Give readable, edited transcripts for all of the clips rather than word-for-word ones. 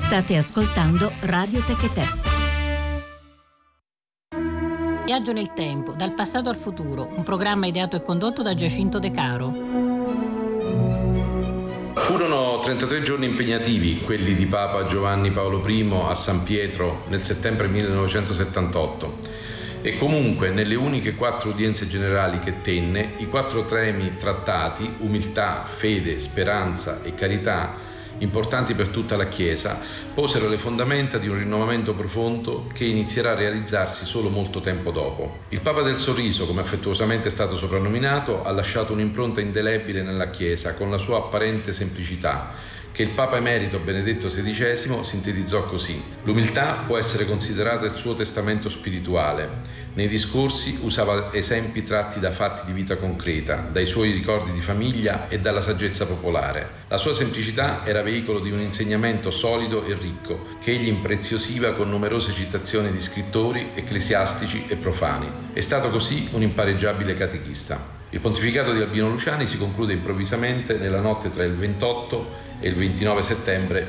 State ascoltando Radio Techetè. Viaggio nel tempo, dal passato al futuro, un programma ideato e condotto da Giacinto De Caro. Furono 33 giorni impegnativi quelli di Papa Giovanni Paolo I a San Pietro nel settembre 1978 e comunque nelle uniche 4 udienze generali che tenne, i 4 temi trattati, umiltà, fede, speranza e carità, importanti per tutta la Chiesa, posero le fondamenta di un rinnovamento profondo che inizierà a realizzarsi solo molto tempo dopo. Il Papa del Sorriso, come affettuosamente è stato soprannominato, ha lasciato un'impronta indelebile nella Chiesa con la sua apparente semplicità, che il Papa Emerito Benedetto XVI sintetizzò così: l'umiltà può essere considerata il suo testamento spirituale. Nei discorsi usava esempi tratti da fatti di vita concreta, dai suoi ricordi di famiglia e dalla saggezza popolare. La sua semplicità era veicolo di un insegnamento solido e ricco, che egli impreziosiva con numerose citazioni di scrittori, ecclesiastici e profani. È stato così un impareggiabile catechista. Il pontificato di Albino Luciani si conclude improvvisamente nella notte tra il 28 e il 29 settembre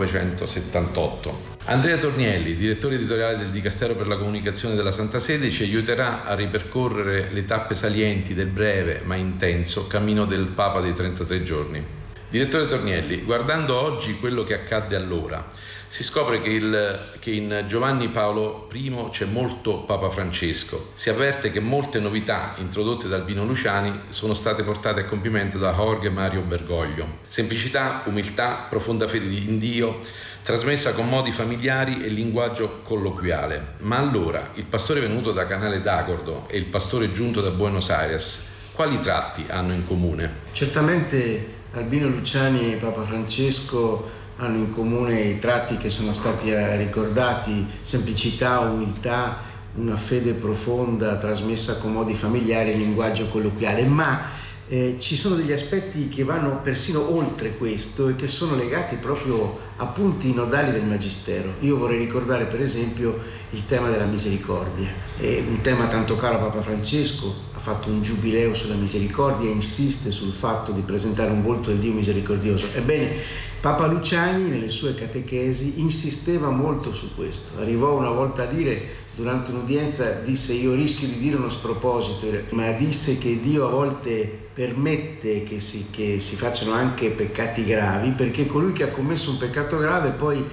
1978. Andrea Tornielli, direttore editoriale del Dicastero per la Comunicazione della Santa Sede, ci aiuterà a ripercorrere le tappe salienti del breve ma intenso cammino del Papa dei 33 giorni. Direttore Tornielli, guardando oggi quello che accadde allora, si scopre che in Giovanni Paolo I c'è molto Papa Francesco. Si avverte che molte novità introdotte da Albino Luciani sono state portate a compimento da Jorge Mario Bergoglio. Semplicità, umiltà, profonda fede in Dio, trasmessa con modi familiari e linguaggio colloquiale. Ma allora, il pastore venuto da Canale d'Agordo e il pastore giunto da Buenos Aires, quali tratti hanno in comune? Certamente Albino Luciani e Papa Francesco hanno in comune i tratti che sono stati ricordati: semplicità, umiltà, una fede profonda trasmessa con modi familiari e linguaggio colloquiale, ma ci sono degli aspetti che vanno persino oltre questo e che sono legati proprio a punti nodali del Magistero. Io vorrei ricordare per esempio il tema della misericordia, è un tema tanto caro a Papa Francesco. Ha fatto un giubileo sulla misericordia e insiste sul fatto di presentare un volto del Dio misericordioso. Ebbene, Papa Luciani nelle sue catechesi insisteva molto su questo. Arrivò una volta a dire, durante un'udienza, disse: io rischio di dire uno sproposito, ma disse che Dio a volte permette che si facciano anche peccati gravi, perché colui che ha commesso un peccato grave poi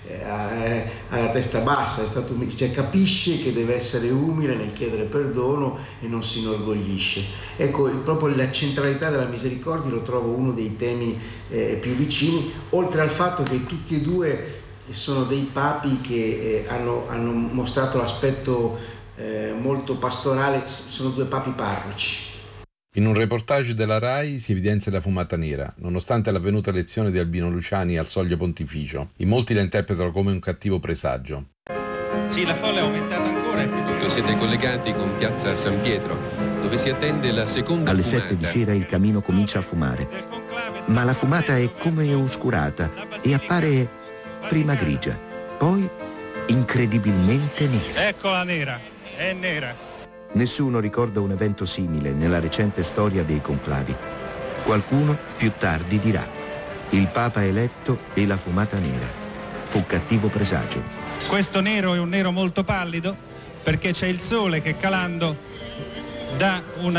ha la testa bassa, cioè capisce che deve essere umile nel chiedere perdono e non si inorgoglisce. Ecco, proprio la centralità della misericordia lo trovo uno dei temi più vicini, oltre al fatto che tutti e due sono dei papi che hanno mostrato l'aspetto molto pastorale, sono 2 papi parroci. In un reportage della RAI si evidenzia la fumata nera, nonostante l'avvenuta elezione di Albino Luciani al soglio pontificio. In molti la interpretano come un cattivo presagio. Sì, la folla è aumentata ancora. Siete collegati con Piazza San Pietro, dove si attende la seconda Alle fumata. 7 di sera il camino comincia a fumare, ma la fumata è come oscurata e appare prima grigia, poi incredibilmente nera. Eccola nera, è nera. Nessuno ricorda un evento simile nella recente storia dei conclavi. Qualcuno più tardi dirà: il Papa eletto e la fumata nera. Fu cattivo presagio. Questo nero è un nero molto pallido, perché c'è il sole che calando dà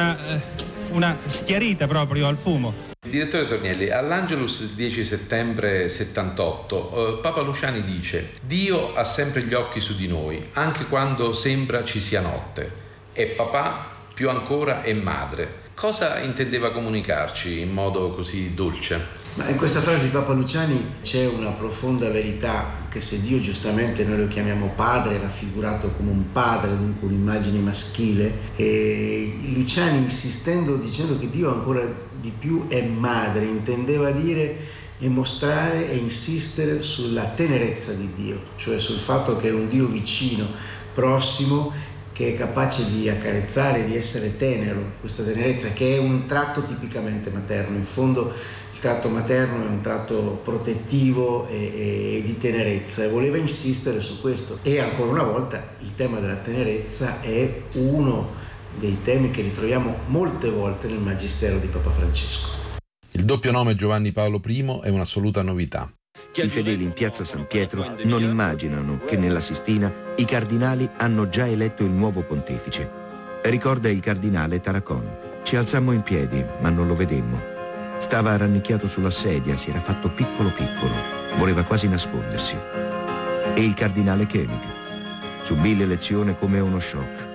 una schiarita proprio al fumo. Direttore Tornielli, all'Angelus il 10 settembre 78 Papa Luciani dice: Dio ha sempre gli occhi su di noi, anche quando sembra ci sia notte. È papà, più ancora è madre. Cosa intendeva comunicarci in modo così dolce? Ma in questa frase di Papa Luciani c'è una profonda verità, anche se Dio giustamente noi lo chiamiamo padre, raffigurato come un padre, dunque un'immagine maschile, e Luciani, insistendo, dicendo che Dio ancora di più è madre, intendeva dire e mostrare e insistere sulla tenerezza di Dio, cioè sul fatto che è un Dio vicino, prossimo, che è capace di accarezzare, di essere tenero, questa tenerezza che è un tratto tipicamente materno. In fondo il tratto materno è un tratto protettivo e di tenerezza, e voleva insistere su questo. E ancora una volta il tema della tenerezza è uno dei temi che ritroviamo molte volte nel Magistero di Papa Francesco. Il doppio nome Giovanni Paolo I è un'assoluta novità. I fedeli in piazza San Pietro non immaginano che nella Sistina i cardinali hanno già eletto il nuovo pontefice. Ricorda il cardinale Taracon. Ci alzammo in piedi, ma non lo vedemmo. Stava rannicchiato sulla sedia, si era fatto piccolo piccolo, voleva quasi nascondersi. E il cardinale Koenig subì l'elezione come uno shock.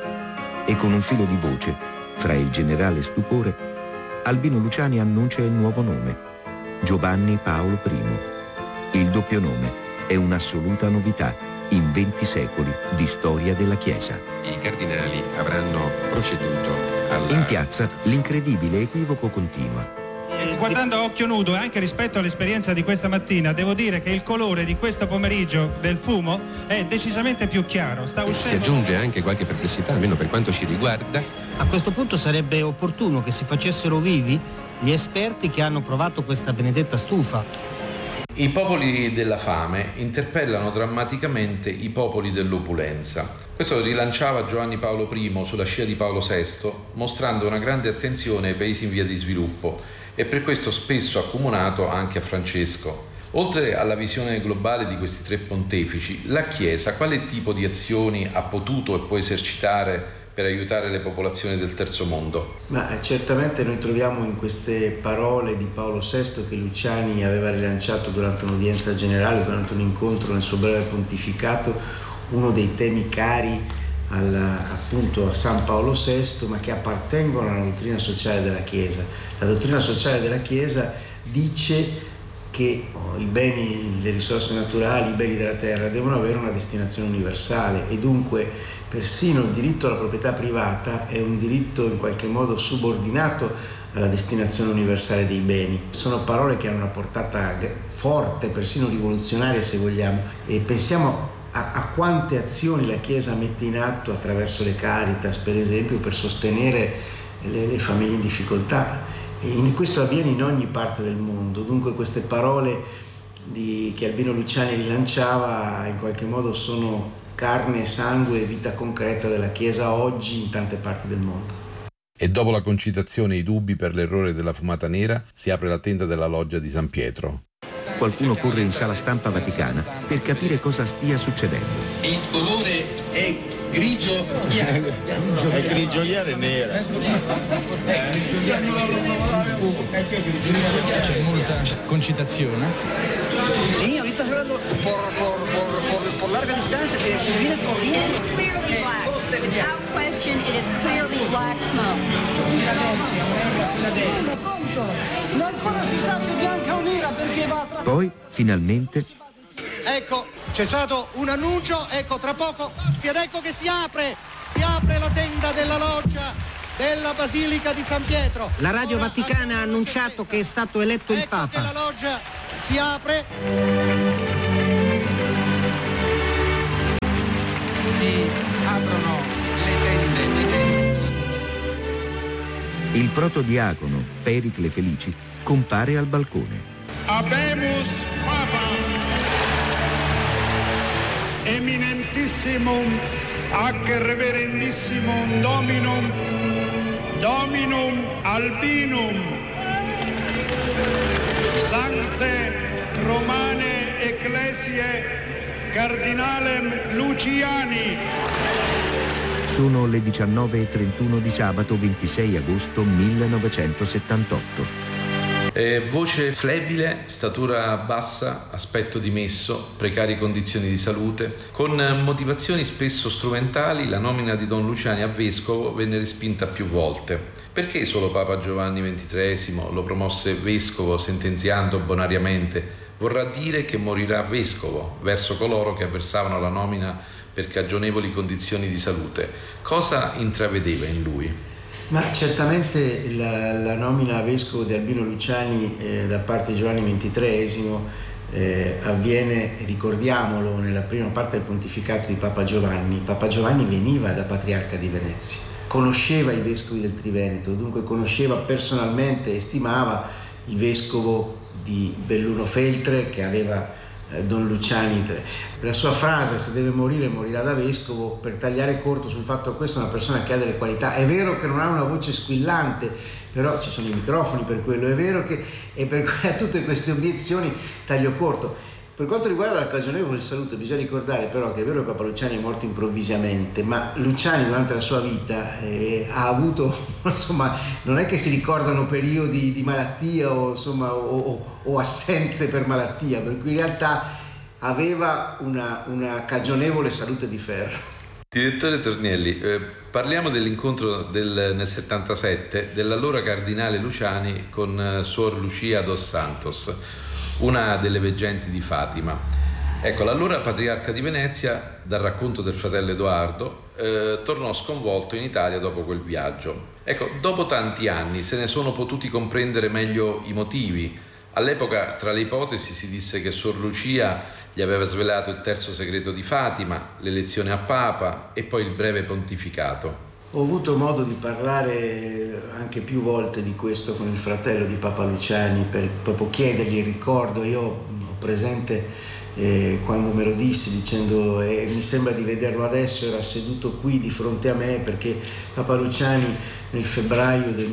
E con un filo di voce, fra il generale stupore, Albino Luciani annuncia il nuovo nome, Giovanni Paolo I. Il doppio nome è un'assoluta novità in 20 secoli di storia della Chiesa. I cardinali avranno proceduto alla... In piazza l'incredibile equivoco continua. Guardando a occhio nudo, anche rispetto all'esperienza di questa mattina, devo dire che il colore di questo pomeriggio del fumo è decisamente più chiaro. Sta uscendo... Si aggiunge anche qualche perplessità, almeno per quanto ci riguarda. A questo punto sarebbe opportuno che si facessero vivi gli esperti che hanno provato questa benedetta stufa. I popoli della fame interpellano drammaticamente i popoli dell'opulenza. Questo rilanciava Giovanni Paolo I sulla scia di Paolo VI, mostrando una grande attenzione ai paesi in via di sviluppo e per questo spesso accomunato anche a Francesco. Oltre alla visione globale di questi tre pontefici, la Chiesa quale tipo di azioni ha potuto e può esercitare per aiutare le popolazioni del terzo mondo? Ma certamente noi troviamo in queste parole di Paolo VI che Luciani aveva rilanciato durante un'udienza generale, durante un incontro nel suo breve pontificato, uno dei temi cari appunto a San Paolo VI, ma che appartengono alla dottrina sociale della Chiesa. La dottrina sociale della Chiesa dice che i beni, le risorse naturali, i beni della terra devono avere una destinazione universale e dunque persino il diritto alla proprietà privata è un diritto in qualche modo subordinato alla destinazione universale dei beni. Sono parole che hanno una portata forte, persino rivoluzionaria se vogliamo, e pensiamo a quante azioni la Chiesa mette in atto attraverso le Caritas, per esempio, per sostenere le famiglie in difficoltà. E questo avviene in ogni parte del mondo, dunque queste parole che Albino Luciani rilanciava in qualche modo sono carne e sangue e vita concreta della Chiesa oggi in tante parti del mondo. E dopo la concitazione e i dubbi per l'errore della fumata nera, si apre la tenda della loggia di San Pietro. Qualcuno corre in sala stampa vaticana per capire cosa stia succedendo. Il colore è grigio chiaro. È grigio chiaro e nera. C'è molta concitazione. Sí, ahorita está hablando por larga distancia, se viene corriendo. Clearly black. Without question, it is clearly black smoke. Ma ancora si sa se bianca o nera perché va tra... Poi, finalmente... Ecco, c'è stato un annuncio, ecco, tra poco, ed ecco che si apre la tenda della loggia della Basilica di San Pietro. La Radio Vaticana ha annunciato che è stato eletto il Papa. Ecco che la loggia si apre. Si aprono le tende. Il protodiacono Pericle Felici compare al balcone. Habemus Papa eminentissimum ac reverendissimum Dominum Albinum Sancte Romane Ecclesiae Cardinalem Luciani. Sono le 19:31 di sabato 26 agosto 1978. Voce flebile, statura bassa, aspetto dimesso, precarie condizioni di salute. Con motivazioni spesso strumentali, la nomina di Don Luciani a vescovo venne respinta più volte. Perché solo Papa Giovanni XXIII lo promosse vescovo sentenziando bonariamente «Vorrà dire che morirà vescovo» verso coloro che avversavano la nomina per cagionevoli condizioni di salute. Cosa intravedeva in lui? Ma certamente la nomina a vescovo di Albino Luciani da parte di Giovanni XXIII avviene, ricordiamolo, nella prima parte del pontificato di Papa Giovanni. Papa Giovanni veniva da patriarca di Venezia, conosceva i vescovi del Triveneto, dunque conosceva personalmente e stimava il vescovo di Belluno Feltre, che aveva Don Luciani III. La sua frase, se deve morire morirà da vescovo, per tagliare corto sul fatto che questa è una persona che ha delle qualità. È vero che non ha una voce squillante, però ci sono i microfoni per quello, è vero che, e per cui a tutte queste obiezioni taglio corto. Per quanto riguarda la cagionevole salute, bisogna ricordare però che è vero che Papa Luciani è morto improvvisamente, ma Luciani durante la sua vita ha avuto, insomma, non è che si ricordano periodi di malattia o, insomma, o assenze per malattia, per cui in realtà aveva una cagionevole salute di ferro. Direttore Tornielli, parliamo dell'incontro nel 77 dell'allora cardinale Luciani con Suor Lucia dos Santos, una delle veggenti di Fatima. Ecco, l'allora patriarca di Venezia, dal racconto del fratello Edoardo, tornò sconvolto in Italia dopo quel viaggio. Ecco, dopo tanti anni se ne sono potuti comprendere meglio i motivi. All'epoca, tra le ipotesi, si disse che Suor Lucia gli aveva svelato il terzo segreto di Fatima, l'elezione a Papa e poi il breve pontificato. Ho avuto modo di parlare anche più volte di questo con il fratello di Papa Luciani per proprio chiedergli il ricordo. Io ho presente quando me lo dissi dicendo mi sembra di vederlo adesso, era seduto qui di fronte a me perché Papa Luciani nel febbraio del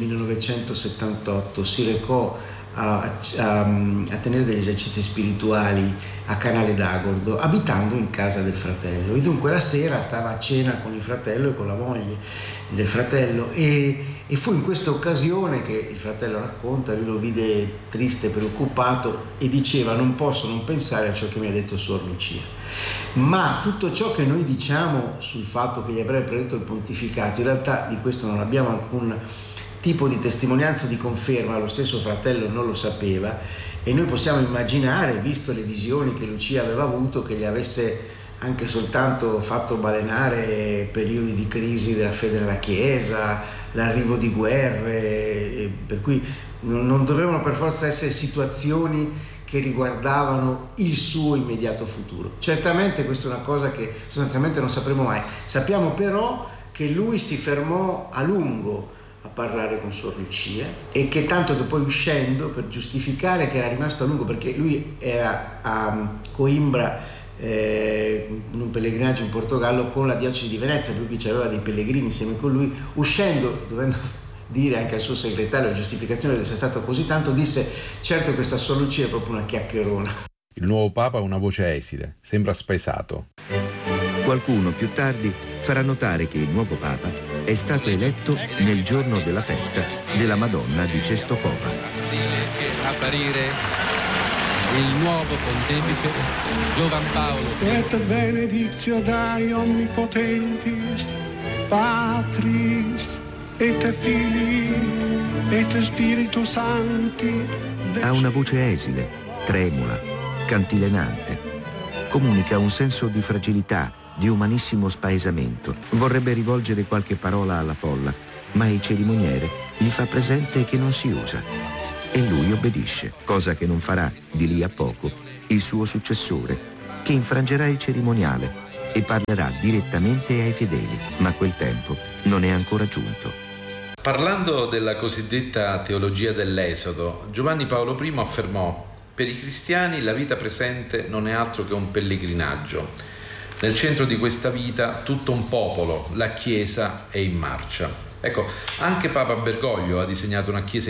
1978 si recò a tenere degli esercizi spirituali a Canale d'Agordo, abitando in casa del fratello, e dunque la sera stava a cena con il fratello e con la moglie del fratello, e fu in questa occasione che il fratello racconta, lui lo vide triste, preoccupato e diceva: non posso non pensare a ciò che mi ha detto Suor Lucia, ma tutto ciò che noi diciamo sul fatto che gli avrebbe predetto il pontificato, in realtà di questo non abbiamo alcun tipo di testimonianza o di conferma, lo stesso fratello non lo sapeva, e noi possiamo immaginare, visto le visioni che Lucia aveva avuto, che gli avesse anche soltanto fatto balenare periodi di crisi della fede nella Chiesa, l'arrivo di guerre, per cui non dovevano per forza essere situazioni che riguardavano il suo immediato futuro. Certamente questa è una cosa che sostanzialmente non sapremo mai. Sappiamo però che lui si fermò a lungo a parlare con Suor Lucia, e che tanto che poi uscendo, per giustificare che era rimasto a lungo, perché lui era a Coimbra in un pellegrinaggio in Portogallo con la diocesi di Venezia, per cui c'aveva dei pellegrini insieme con lui, uscendo, dovendo dire anche al suo segretario la giustificazione di essere stato così tanto, disse: certo, questa Suor Lucia è proprio una chiacchierona. Il nuovo Papa ha una voce esile, sembra spaesato. Qualcuno più tardi farà notare che il nuovo Papa è stato eletto nel giorno della festa della Madonna di Czestochowa. Apparire il nuovo pontefice Giovan Paolo. Et benedictio Dei omnipotentis, Patris et Filii et Spiritus Sancti. Ha una voce esile, tremula, cantilenante. Comunica un senso di fragilità, di umanissimo spaesamento. Vorrebbe rivolgere qualche parola alla folla, ma il cerimoniere gli fa presente che non si usa. E lui obbedisce, cosa che non farà di lì a poco il suo successore, che infrangerà il cerimoniale e parlerà direttamente ai fedeli, ma quel tempo non è ancora giunto. Parlando della cosiddetta teologia dell'Esodo, Giovanni Paolo I affermò: per i cristiani la vita presente non è altro che un pellegrinaggio. Nel centro di questa vita tutto un popolo, la Chiesa, è in marcia. Ecco, anche Papa Bergoglio ha disegnato una Chiesa